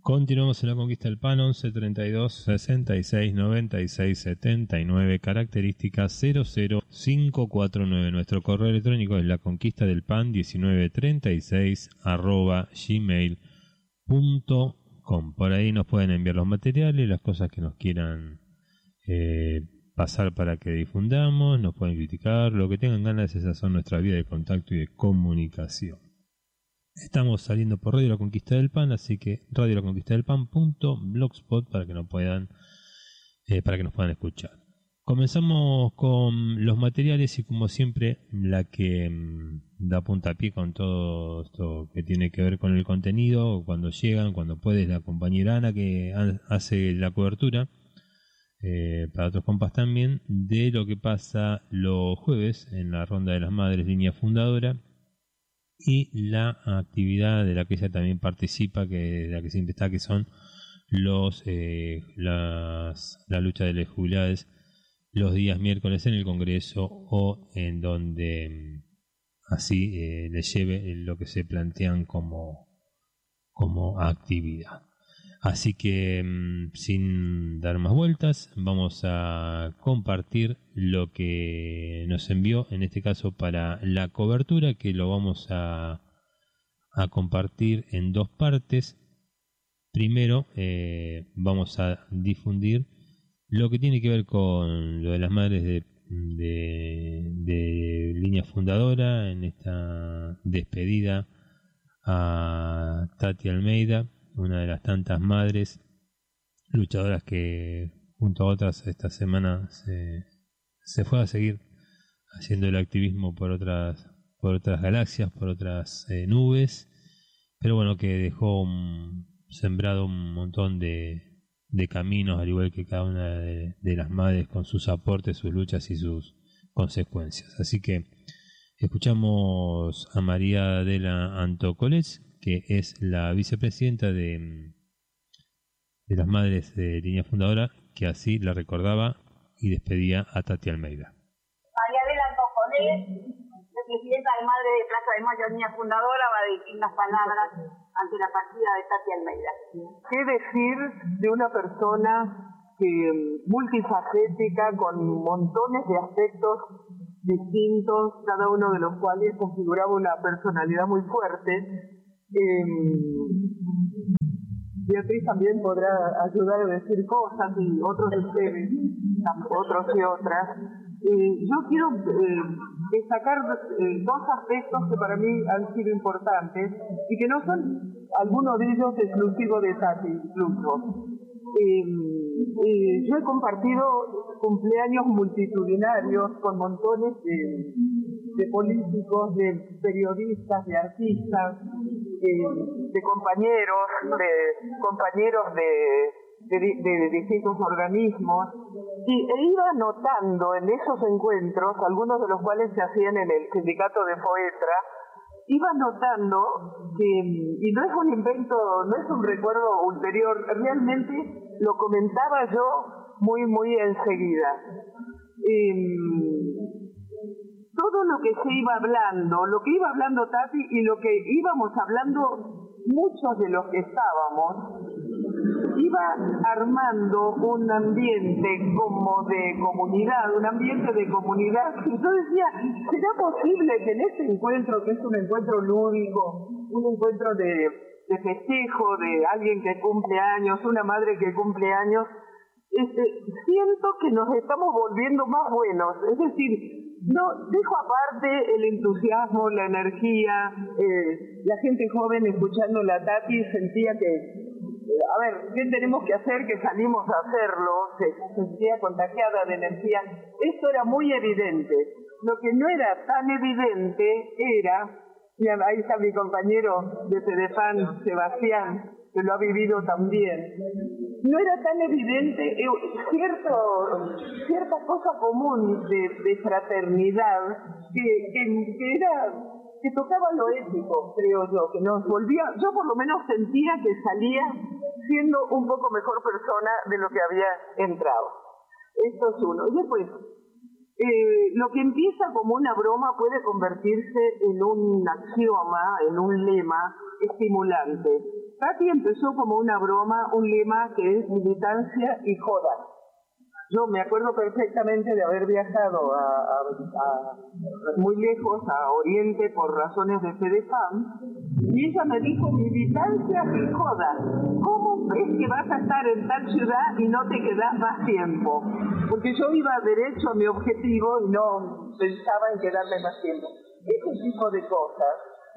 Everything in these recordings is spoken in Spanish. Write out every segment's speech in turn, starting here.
Continuamos en la conquista del pan. 11 32 66 96 79, característica 00549. Nuestro correo electrónico es laconquistadelpan1936@gmail.com. Por ahí nos pueden enviar los materiales, las cosas que nos quieran pasar para que difundamos, nos pueden criticar, lo que tengan ganas. Esas son nuestras vías de contacto y de comunicación. Estamos saliendo por Radio La Conquista del Pan, así que radiolaconquistadelpan.blogspot para que nos puedan escuchar. Comenzamos con los materiales y, como siempre, la que da puntapié con todo esto que tiene que ver con el contenido, cuando llegan, cuando puede, la compañera Ana, que hace la cobertura para otros compas también, de lo que pasa los jueves en la Ronda de las Madres, línea fundadora, y la actividad de la que ella también participa, de la que siempre está, que son la lucha de las jubiladas los días miércoles en el Congreso, o en donde así les lleve lo que se plantean como actividad. Así que, sin dar más vueltas, vamos a compartir lo que nos envió, en este caso para la cobertura, que lo vamos a compartir en dos partes. Primero, vamos a difundir lo que tiene que ver con lo de las madres de línea fundadora, en esta despedida a Tati Almeida, una de las tantas madres luchadoras que junto a otras esta semana se fue a seguir haciendo el activismo por otras galaxias, por otras nubes, pero bueno, que dejó sembrado un montón de caminos, al igual que cada una de las madres, con sus aportes, sus luchas y sus consecuencias. Así que escuchamos a María Adela Antocolets, que es la vicepresidenta de las madres de línea fundadora, que así la recordaba y despedía a Tati Almeida. María Adela Antocolets, vicepresidenta de Madre de Plaza de Mayo, línea fundadora, va a decir unas palabras ante la partida de Tati Almeida. ¿Qué decir de una persona multifacética, con montones de aspectos distintos, cada uno de los cuales configuraba una personalidad muy fuerte? Beatriz también podrá ayudar a decir cosas, y otros de ustedes, otros y otras. Yo quiero destacar dos aspectos que para mí han sido importantes y que no son algunos de ellos exclusivos de Tati, incluso. Yo he compartido cumpleaños multitudinarios con montones de políticos, de periodistas, de artistas, de compañeros de distintos organismos, e iba notando en esos encuentros, algunos de los cuales se hacían en el sindicato de FOETRA, iba notando que, y no es un invento, no es un recuerdo ulterior, realmente lo comentaba yo muy enseguida. Todo lo que se iba hablando, lo que iba hablando Tati y lo que íbamos hablando muchos de los que estábamos, iba armando un ambiente como de comunidad, un ambiente de comunidad. Y yo decía, ¿será posible que en este encuentro, que es un encuentro lúdico, un encuentro de festejo de alguien que cumple años, una madre que cumple años, siento que nos estamos volviendo más buenos? Es decir, no dejo aparte el entusiasmo, la energía, la gente joven escuchando la Tati sentía que, a ver, ¿qué tenemos que hacer? Que salimos a hacerlo, se sentía contagiada de energía. Esto era muy evidente. Lo que no era tan evidente era, y ahí está mi compañero de Fedefan, Sebastián, que lo ha vivido también, no era tan evidente cierta cosa común de fraternidad que tocaba lo ético, creo yo, que nos volvía, yo por lo menos sentía que salía siendo un poco mejor persona de lo que había entrado. Esto es uno. Y después, lo que empieza como una broma puede convertirse en un axioma, en un lema estimulante. Tati empezó como una broma, un lema que es militancia y joda. Yo me acuerdo perfectamente de haber viajado a muy lejos, a Oriente, por razones de FEDEFAM, y ella me dijo, militancia y joda. ¿Cómo ves que vas a estar en tal ciudad y no te quedás más tiempo? Porque yo iba derecho a mi objetivo y no pensaba en quedarme más tiempo. Ese tipo de cosas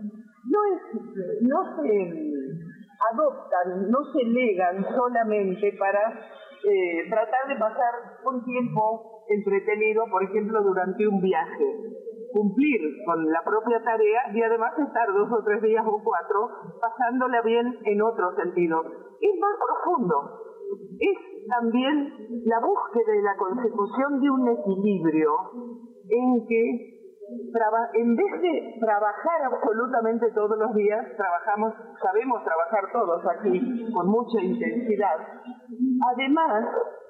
no se adoptan, no se legan solamente para tratar de pasar un tiempo entretenido, por ejemplo, durante un viaje, cumplir con la propia tarea y además estar 2 o 3 días o 4 pasándola bien en otro sentido. Es más profundo, es también la búsqueda y la consecución de un equilibrio en que en vez de trabajar absolutamente todos los días, sabemos trabajar todos aquí con mucha intensidad. Además,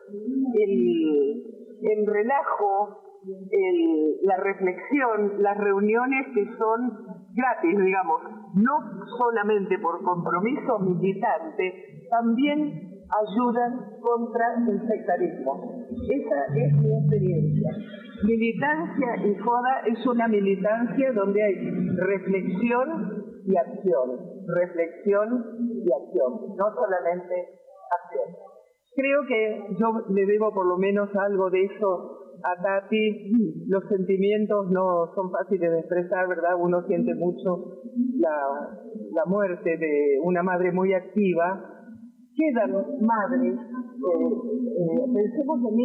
el relajo, la reflexión, las reuniones que son gratis, digamos, no solamente por compromiso militante, también ayudan contra el sectarismo. Esa es mi experiencia. Militancia y joda es una militancia donde hay reflexión y acción. Reflexión y acción, no solamente acción. Creo que yo le debo por lo menos algo de eso a Tati. Los sentimientos no son fáciles de expresar, ¿verdad? Uno siente mucho la muerte de una madre muy activa. Quedan madres, pensemos en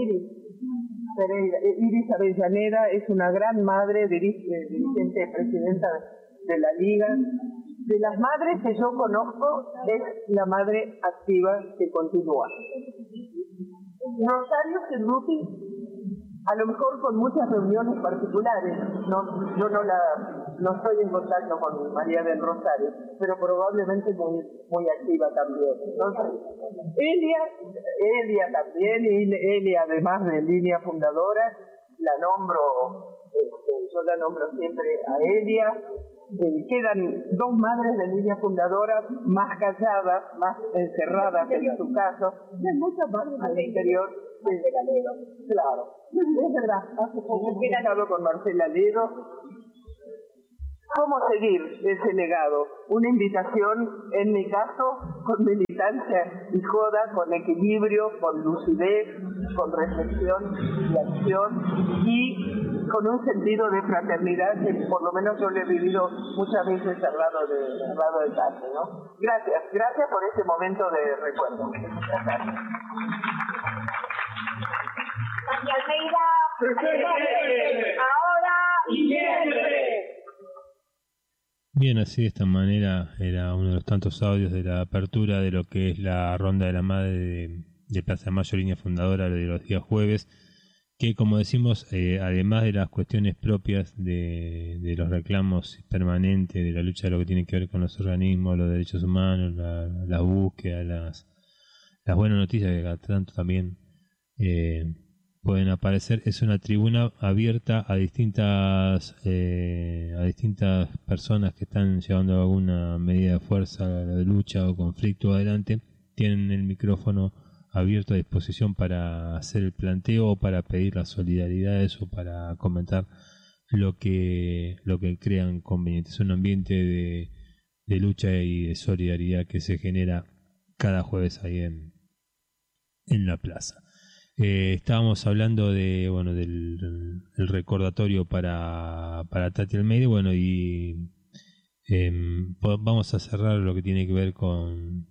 Iris Avellaneda, es una gran madre, dirigente, presidenta de la Liga. De las madres que yo conozco, es la madre activa que continúa. Rosario Cerruti, a lo mejor con muchas reuniones particulares, yo no estoy en contacto con María del Rosario, pero probablemente muy activa también. Entonces, Elia también, y Elia además de línea fundadora, yo la nombro siempre a Elia. Quedan 2 madres de línea fundadora más calladas, más encerradas en su caso. Hay muchas madres al interior. Claro, es verdad. Hace poco he hablado con Marcela Ledo. ¿Cómo seguir ese legado? Una invitación, en mi caso, con militancia y joda, con equilibrio, con lucidez, con reflexión y acción, y con un sentido de fraternidad que por lo menos yo lo he vivido muchas veces al lado de Tati, ¿no? Gracias por ese momento de recuerdo. Muchas gracias. Tati Almeida, ahora y siempre. Bien, así de esta manera era uno de los tantos audios de la apertura de lo que es la Ronda de la Madre de Plaza de Mayo, línea fundadora de los días jueves, que como decimos, además de las cuestiones propias de los reclamos permanentes, de la lucha de lo que tiene que ver con los organismos, los derechos humanos, la búsqueda, las buenas noticias que cada tanto también pueden aparecer, es una tribuna abierta a distintas personas que están llevando alguna medida de fuerza, de lucha o conflicto adelante. Tienen el micrófono abierto a disposición para hacer el planteo o para pedir las solidaridades o para comentar lo que crean conveniente. Es un ambiente de lucha y de solidaridad que se genera cada jueves ahí en la plaza. Estábamos hablando del recordatorio para Tati Almeida, y vamos a cerrar lo que tiene que ver con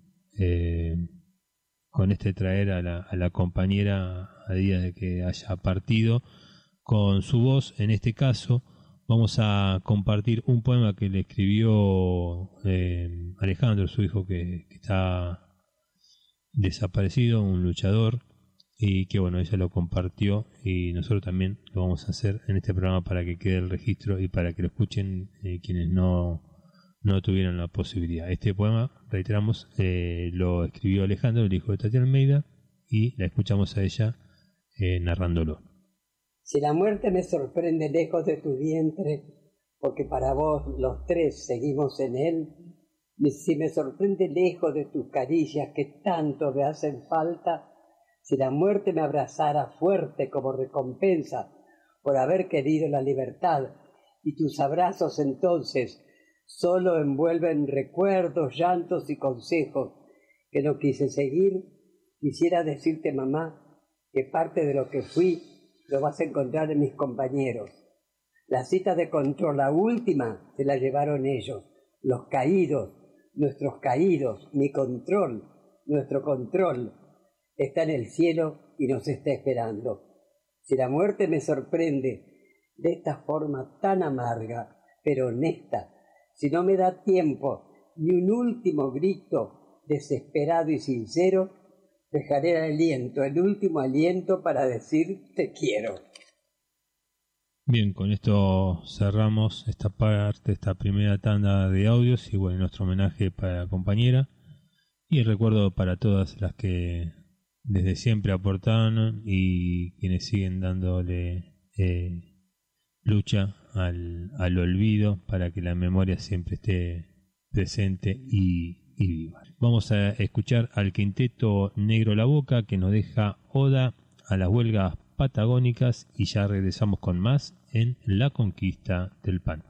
traer a la compañera a día de que haya partido con su voz. En este caso vamos a compartir un poema que le escribió Alejandro, su hijo, que está desaparecido, un luchador, y que ella lo compartió, y nosotros también lo vamos a hacer en este programa para que quede el registro y para que lo escuchen quienes no tuvieron la posibilidad. Este poema, reiteramos, lo escribió Alejandro, el hijo de Tati Almeida, y la escuchamos a ella narrándolo. Si la muerte me sorprende lejos de tu vientre, porque para vos los tres seguimos en él, si me sorprende lejos de tus caricias que tanto me hacen falta, si la muerte me abrazara fuerte como recompensa por haber querido la libertad, y tus abrazos entonces solo envuelven recuerdos, llantos y consejos que no quise seguir, quisiera decirte, mamá, que parte de lo que fui lo vas a encontrar en mis compañeros. La cita de control, la última, se la llevaron ellos, los caídos, nuestros caídos, mi control, nuestro control, está en el cielo y nos está esperando. Si la muerte me sorprende de esta forma tan amarga, pero honesta, si no me da tiempo ni un último grito desesperado y sincero, dejaré el último aliento para decir te quiero. Bien, con esto cerramos esta parte, esta primera tanda de audios, y bueno, nuestro homenaje para la compañera y el recuerdo para todas las que desde siempre aportaron y quienes siguen dándole lucha al olvido para que la memoria siempre esté presente y viva. Vamos a escuchar al quinteto Negro La Boca, que nos deja Oda a las huelgas patagónicas, y ya regresamos con más en La Conquista del Pan.